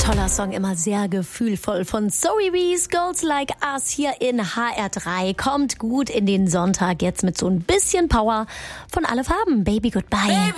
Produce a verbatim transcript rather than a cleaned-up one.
Toller Song, immer sehr gefühlvoll von Zoe Wees, Girls Like Us hier in H R drei. Kommt gut in den Sonntag jetzt mit so ein bisschen Power von Alle Farben. Baby Goodbye. Baby.